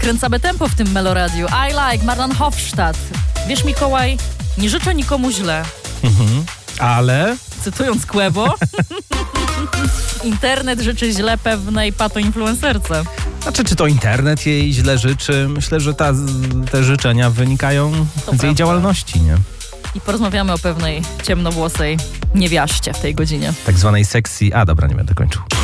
Kręcamy tempo w tym Meloradiu. I like Marlon Hofstadt. Wiesz, Mikołaj, nie życzę nikomu źle. Ale? Cytując Quebo, internet życzy źle pewnej patoinfluencerce. Znaczy, czy to internet jej źle życzy? Myślę, że te życzenia wynikają z jej działalności, nie? I porozmawiamy o pewnej ciemnowłosej niewiaście w tej godzinie. Tak zwanej sexy... A, dobra, nie będę kończył.